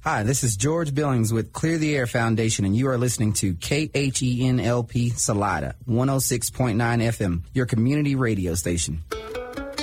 Hi, this is George Billings with Clear the Air Foundation, and you are listening to KHENLP Salida, 106.9 FM, your community radio station.